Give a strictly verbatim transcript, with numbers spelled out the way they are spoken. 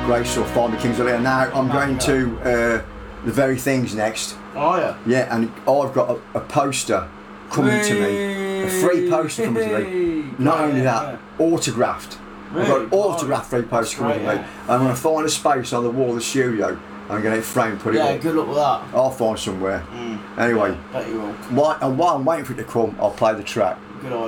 Grace or Find the Kings of Leon. Now I'm going to uh, The Very Things next. Oh yeah. Yeah, and I've got a, a poster coming to me, a free poster coming to me. Not only that, autographed. I've got an autographed free poster coming to me. I'm going to find a space on the wall of the studio. I'm going to get it framed, put it Yeah, up. good luck with that. I'll find somewhere. Mm. Anyway, Bet you will. while, and while I'm waiting for it to come, I'll play the track. Good idea.